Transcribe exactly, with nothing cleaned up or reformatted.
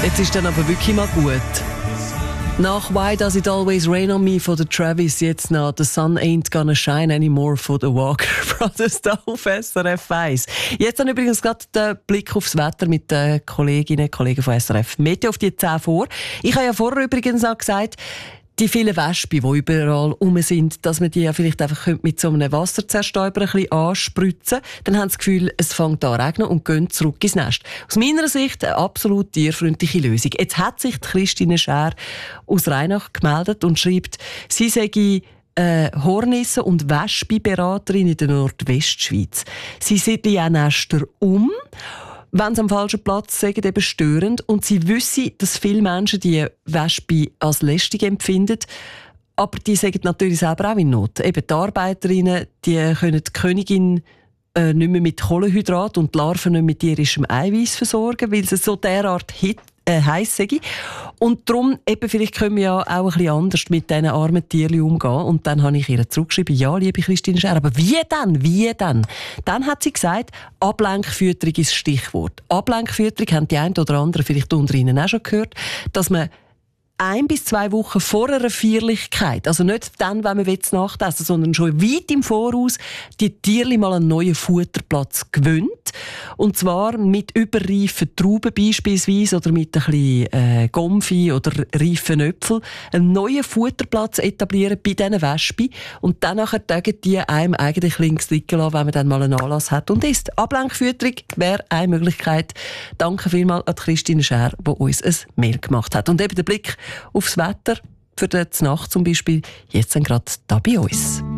Jetzt ist dann aber wirklich mal gut. Nach «Why Does It Always Rain on Me» von der Travis, jetzt nach «The Sun Ain't Gonna Shine Anymore» von den Walker Brothers da auf S R F eins. Jetzt dann übrigens gerade den Blick aufs Wetter mit den Kolleginnen und Kollegen von S R F Meteo auf die zehn vor. Ich habe ja vorher übrigens auch gesagt, die vielen Wespen, die überall rum sind, dass man die ja vielleicht einfach mit so einem Wasserzerstäuber ein bisschen anspritzen. Dann haben sie das Gefühl, es fängt an zu regnen und gehen zurück ins Nest. Aus meiner Sicht eine absolut tierfreundliche Lösung. Jetzt hat sich die Christine Schär aus Rheinach gemeldet und schreibt, sie sei äh, Hornissen- und Wespenberaterin in der Nordwestschweiz. Sie siedle auch Nester um, wenn sie am falschen Platz sind, eben störend. Und sie wissen, dass viele Menschen die Wespe als lästig empfinden. Aber die sagen natürlich selber auch in Not. Eben die Arbeiterinnen, die können die Königin äh, nicht mehr mit Kohlenhydrat und die Larven nicht mit tierischem Eiweiß versorgen, weil sie so derart hit Äh, heiss sei. Und darum, eben, vielleicht können wir ja auch ein bisschen anders mit diesen armen Tierchen umgehen. Und dann habe ich ihr zurückgeschrieben, ja, liebe Christine Schär, aber wie denn? Wie denn? Dann hat sie gesagt, Ablenkfütterung ist das Stichwort. Ablenkfütterung haben die einen oder anderen vielleicht unter Ihnen auch schon gehört, dass man ein bis zwei Wochen vor einer Feierlichkeit, also nicht dann, wenn man Nacht essen will, sondern schon weit im Voraus, die Tierli mal einen neuen Futterplatz gewöhnt. Und zwar mit überreifen Trauben beispielsweise oder mit ein bisschen äh, Gomfi oder reifen Äpfeln einen neuen Futterplatz etablieren bei diesen Wespen. Und dann nachher tagen die einem eigentlich links liegen lassen, wenn man dann mal einen Anlass hat und isst. Ablenkfütterung wäre eine Möglichkeit. Danke vielmals an Christine Schär, die uns ein Mail gemacht hat. Und eben der Blick aufs Wetter für die Nacht zum Beispiel, jetzt dann gerade da bei uns.